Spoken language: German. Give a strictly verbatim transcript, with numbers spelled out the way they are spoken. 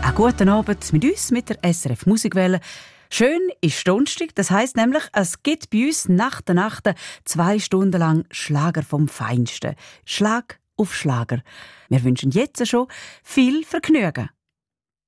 Einen guten Abend mit uns, mit der S R F Musikwelle. Schön ist Donnerstag, das heisst nämlich, es gibt bei uns nach der Nacht zwei Stunden lang Schlager vom Feinsten. Schlag auf Schlager. Wir wünschen jetzt schon viel Vergnügen.